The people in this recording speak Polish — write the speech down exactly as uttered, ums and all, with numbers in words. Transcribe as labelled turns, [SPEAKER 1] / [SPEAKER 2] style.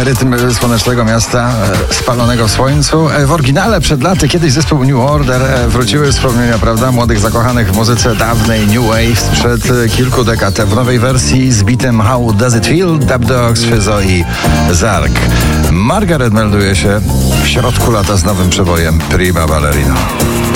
[SPEAKER 1] rytm słonecznego miasta spalonego w słońcu. W oryginale przed laty kiedyś zespół New Order wróciły wspomnienia, prawda, młodych zakochanych w muzyce dawnej New Wave sprzed kilku dekad. W nowej wersji z bitem How Does It Feel? Dub Dogs, Szyzo i Zark. Margaret melduje się w środku lata z nowym przebojem Prima Ballerino.